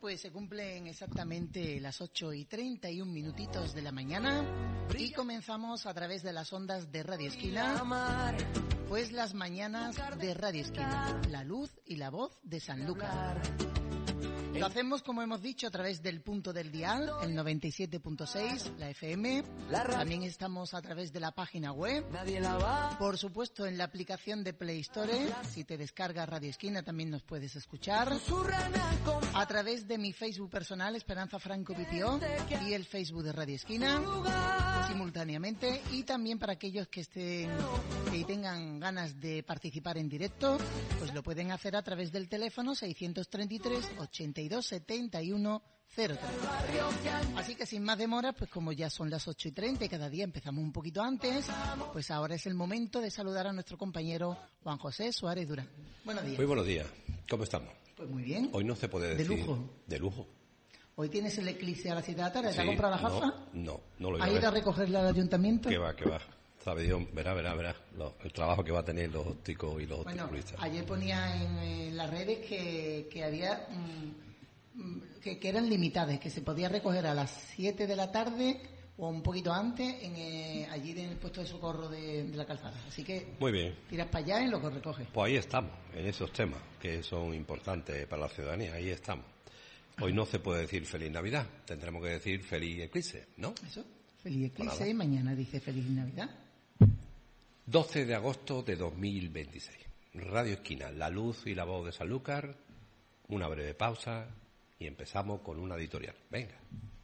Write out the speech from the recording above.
Pues se cumplen exactamente las 8:31 minutitos de la mañana y comenzamos a través de las ondas de Radio Esquina, pues las mañanas de Radio Esquina, la luz y la voz de Sanlúcar. Lo hacemos, como hemos dicho, a través del punto del dial, el 97.6, la FM. También estamos a través de la página web. Por supuesto, en la aplicación de Play Store. Si te descargas Radio Esquina, también nos puedes escuchar. A través de mi Facebook personal, Esperanza Franco Pitió, y el Facebook de Radio Esquina, simultáneamente. Y también para aquellos que tengan ganas de participar en directo, pues lo pueden hacer a través del teléfono 633 82 71 03. Así que sin más demora, pues como ya son las 8:30 y cada día empezamos un poquito antes, pues ahora es el momento de saludar a nuestro compañero Juan José Suárez Durán. Buenos días. Muy buenos días. ¿Cómo estamos? Pues muy bien. Hoy no se puede decir... De lujo. De lujo. Hoy tienes el eclipse a las 7 de la tarde. ¿Te has comprado la jafa? No lo voy ¿Ha ido a recogerla al ayuntamiento? Que va. Sabe Dios, verá el trabajo que va a tener los ópticos y los opticulistas. Ayer ponía en las redes que había... que eran limitadas, que se podía recoger a las 7 de la tarde o un poquito antes allí en el puesto de socorro de la calzada. Así que muy bien, tiras para allá y lo recoges. Pues ahí estamos, en esos temas que son importantes para la ciudadanía, ahí estamos. Hoy no se puede decir feliz Navidad, tendremos que decir feliz eclipse, ¿no? Eso, feliz eclipse, y mañana dice feliz Navidad. 12 de agosto de 2026. Radio Esquina, la luz y la voz de Sanlúcar. Una breve pausa y empezamos con una editorial. Venga.